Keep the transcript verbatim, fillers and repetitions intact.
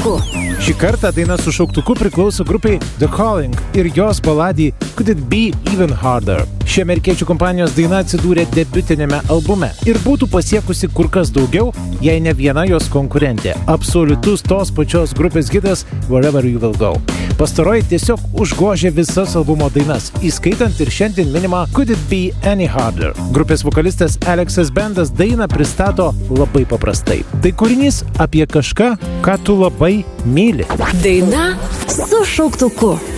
šauktuku. Šį kartą daina su šauktuku priklauso grupiai The Calling ir jos baladį Could It Be Even Harder. Ši amerikiečių kompanijos daina atsidūrė debiutinėme albume ir būtų pasiekusi kur kas daugiau, jei ne viena jos konkurentė. Absoliutus tos pačios grupės hitas Wherever You Will Go. Pastaroji tiesiog užgožė visas albumo dainas, įskaitant ir šiandien minimą Could It Be Any Harder. Grupės vokalistas Alexas Bendas dainą pristato labai paprastai. Tai kūrinys apie kažką, ką tu labai myli. Daina su šauktuku.